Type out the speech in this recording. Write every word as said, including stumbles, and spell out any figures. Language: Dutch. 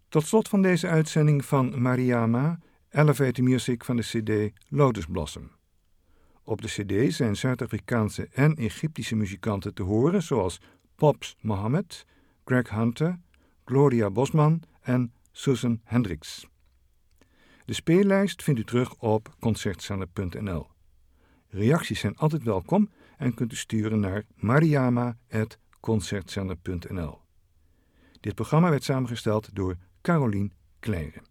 Tot slot van deze uitzending van Mariama, Elevator Music van de cd Lotus Blossom. Op de cd zijn Zuid-Afrikaanse en Egyptische muzikanten te horen, zoals Pops Mohammed, Greg Hunter, Gloria Bosman en Susan Hendricks. De speellijst vindt u terug op concertzender punt n l. Reacties zijn altijd welkom en kunt u sturen naar mariama apenstaartje concertzender punt n l. Dit programma werd samengesteld door Carolien Kleijen.